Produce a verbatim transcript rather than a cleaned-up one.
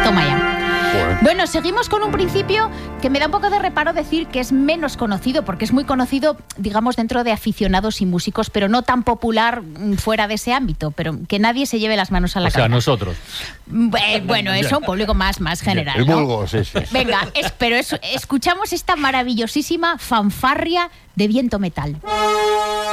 Toma ya. Bueno. bueno, seguimos con un principio que me da un poco de reparo decir que es menos conocido, porque es muy conocido, digamos, dentro de aficionados y músicos, pero no tan popular fuera de ese ámbito, pero que nadie se lleve las manos a la o cabeza. O sea, nosotros. Eh, bueno, eso, un público más, más general, El ¿no? vulgo, sí, sí. Venga, es, pero es, escuchamos esta maravillosísima fanfarria de viento metal.